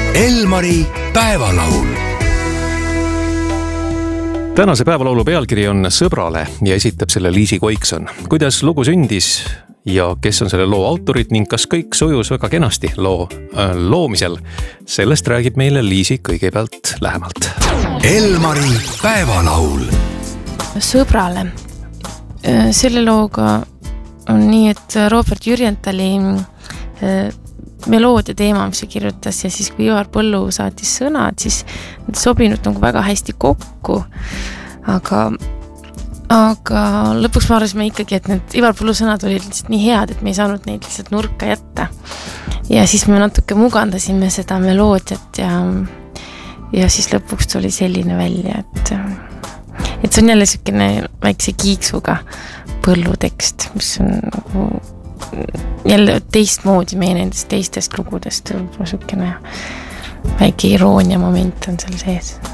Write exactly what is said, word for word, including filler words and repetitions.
Elmari päevalaul. Tänase päevalaulu pealkiri on Sõbrale ja esitab selle Liisi Koikson. Kuidas lugu sündis ja kes on selle loo autorid ning kas kõik sujus väga kenasti loo äh, loomisel, sellest räägib meile Liisi kõigepealt lähemalt. Elmari päevalaul. Sõbrale. Selle looga on nii, et Robert Jürjentali meloodia teema, mis see kirjutas, ja siis kui Ivar Põllu saatis sõnad, siis need sobinud nagu väga hästi kokku, aga aga lõpuks ma arvasime ikkagi, et need Ivar Põllu sõnad olid lihtsalt nii head, et me ei saanud neid lihtsalt nurka jätta. Ja siis me natuke mugandasime seda meloodiat ja, ja siis lõpuks tuli selline välja, et, et see on jälle selline väikse kiiksuga Põllu tekst, mis on nagu jälle teistmoodi meie nendest teistest lugudest, selline väike iroonia moment on seal sees.